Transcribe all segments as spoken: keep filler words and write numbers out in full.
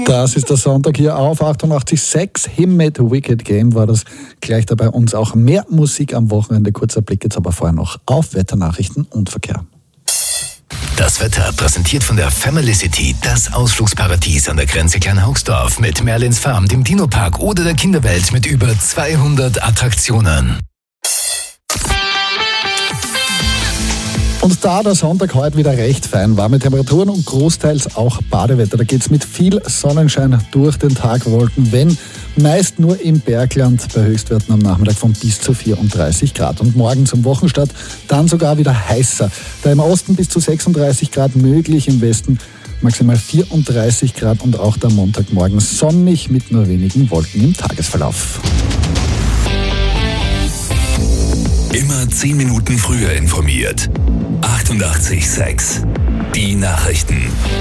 Das ist der Sonntag hier auf achtundachtzig Komma sechs. Him mit Wicked Game war das. Gleich dabei uns auch mehr Musik am Wochenende. Kurzer Blick jetzt aber vorher noch auf Wetternachrichten und Verkehr. Das Wetter präsentiert von der Family City, das Ausflugsparadies an der Grenze Kleinhaugsdorf mit Merlins Farm, dem Dino-Park oder der Kinderwelt mit über zweihundert Attraktionen. Und da der Sonntag heute wieder recht fein, warme Temperaturen und großteils auch Badewetter. Da geht's mit viel Sonnenschein durch den Tag, Wolken, wenn meist nur im Bergland bei Höchstwerten am Nachmittag von bis zu vierunddreißig Grad. Und morgen zum Wochenstart dann sogar wieder heißer. Da im Osten bis zu sechsunddreißig Grad möglich, im Westen maximal vierunddreißig Grad und auch der Montagmorgen sonnig mit nur wenigen Wolken im Tagesverlauf. Immer zehn Minuten früher informiert. achtundachtzig Komma sechs. Die Nachrichten.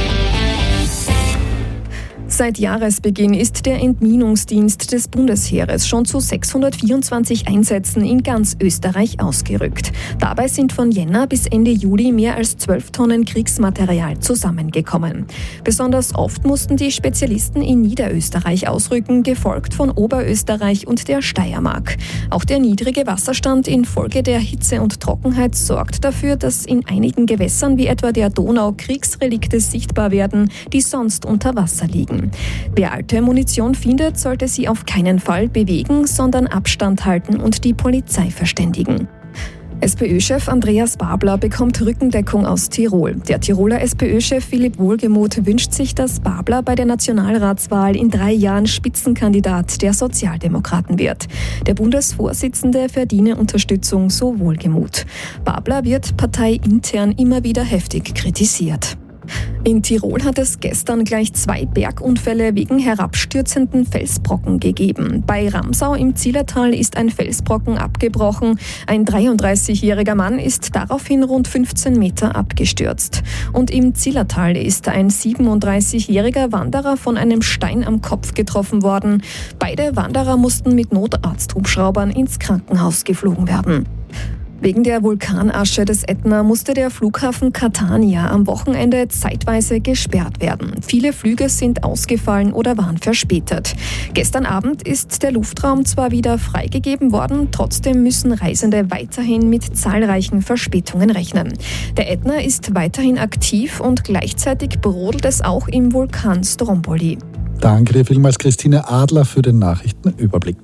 Seit Jahresbeginn ist der Entminungsdienst des Bundesheeres schon zu sechshundertvierundzwanzig Einsätzen in ganz Österreich ausgerückt. Dabei sind von Jänner bis Ende Juli mehr als zwölf Tonnen Kriegsmaterial zusammengekommen. Besonders oft mussten die Spezialisten in Niederösterreich ausrücken, gefolgt von Oberösterreich und der Steiermark. Auch der niedrige Wasserstand infolge der Hitze und Trockenheit sorgt dafür, dass in einigen Gewässern wie etwa der Donau Kriegsrelikte sichtbar werden, die sonst unter Wasser liegen. Wer alte Munition findet, sollte sie auf keinen Fall bewegen, sondern Abstand halten und die Polizei verständigen. SPÖ-Chef Andreas Babler bekommt Rückendeckung aus Tirol. Der Tiroler SPÖ-Chef Philipp Wohlgemuth wünscht sich, dass Babler bei der Nationalratswahl in drei Jahren Spitzenkandidat der Sozialdemokraten wird. Der Bundesvorsitzende verdiene Unterstützung, so Wohlgemuth. Babler wird parteiintern immer wieder heftig kritisiert. In Tirol hat es gestern gleich zwei Bergunfälle wegen herabstürzenden Felsbrocken gegeben. Bei Ramsau im Zillertal ist ein Felsbrocken abgebrochen. Ein dreiunddreißigjähriger Mann ist daraufhin rund fünfzehn Meter abgestürzt. Und im Zillertal ist ein siebenunddreißigjähriger Wanderer von einem Stein am Kopf getroffen worden. Beide Wanderer mussten mit Notarzthubschraubern ins Krankenhaus geflogen werden. Wegen der Vulkanasche des Ätna musste der Flughafen Catania am Wochenende zeitweise gesperrt werden. Viele Flüge sind ausgefallen oder waren verspätet. Gestern Abend ist der Luftraum zwar wieder freigegeben worden, trotzdem müssen Reisende weiterhin mit zahlreichen Verspätungen rechnen. Der Ätna ist weiterhin aktiv und gleichzeitig brodelt es auch im Vulkan Stromboli. Danke dir vielmals, Christine Adler, für den Nachrichtenüberblick.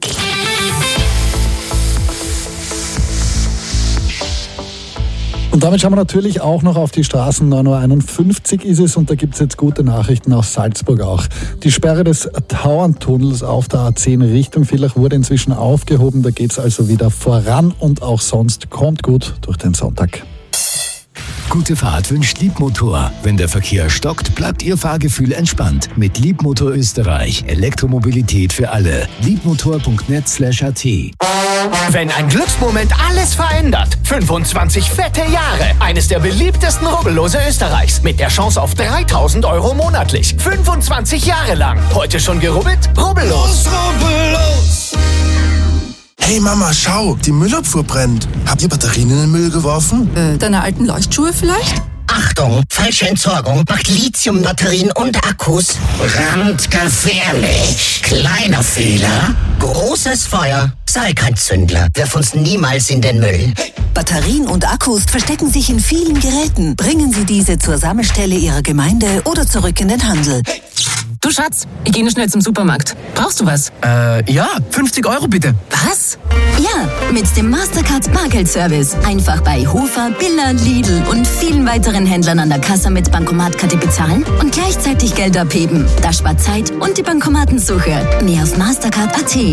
Und damit schauen wir natürlich auch noch auf die Straßen. neun Uhr einundfünfzig ist es und da gibt es jetzt gute Nachrichten aus Salzburg auch. Die Sperre des Tauerntunnels auf der A zehn Richtung Villach wurde inzwischen aufgehoben. Da geht es also wieder voran und auch sonst kommt gut durch den Sonntag. Gute Fahrt wünscht Liebmotor. Wenn der Verkehr stockt, bleibt Ihr Fahrgefühl entspannt. Mit Liebmotor Österreich. Elektromobilität für alle. liebmotor punkt net slash a t. Wenn ein Glücksmoment alles verändert. fünfundzwanzig fette Jahre. Eines der beliebtesten Rubbellose Österreichs. Mit der Chance auf dreitausend Euro monatlich. fünfundzwanzig Jahre lang. Heute schon gerubbelt? Rubbellos. Rubbellos. Hey Mama, schau, die Müllabfuhr brennt. Habt ihr Batterien in den Müll geworfen? Äh, deine alten Leuchtschuhe vielleicht? Achtung, falsche Entsorgung macht Lithiumbatterien und Akkus brandgefährlich. Kleiner Fehler, großes Feuer. Sei kein Zündler, wirf uns niemals in den Müll. Batterien und Akkus verstecken sich in vielen Geräten. Bringen Sie diese zur Sammelstelle Ihrer Gemeinde oder zurück in den Handel. Du Schatz, ich gehe nur schnell zum Supermarkt. Brauchst du was? Äh, ja, fünfzig Euro bitte. Was? Ja, mit dem Mastercard Bargeldservice. Einfach bei Hofer, Billa, Lidl und vielen weiteren Händlern an der Kasse mit Bankomatkarte bezahlen und gleichzeitig Geld abheben. Das spart Zeit und die Bankomatensuche. Mehr auf mastercard punkt a t.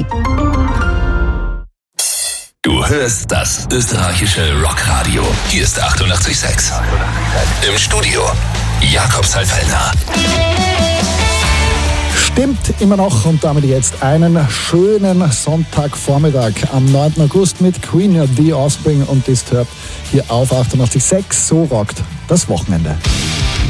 Du hörst das österreichische Rockradio. Hier ist achtundachtzig Komma sechs. Im Studio Jakob Salfellner. Stimmt immer noch und damit jetzt einen schönen Sonntagvormittag am neunten August mit Queen, The Offspring und Disturbed hier auf achtundachtzig Komma sechs. So rockt das Wochenende.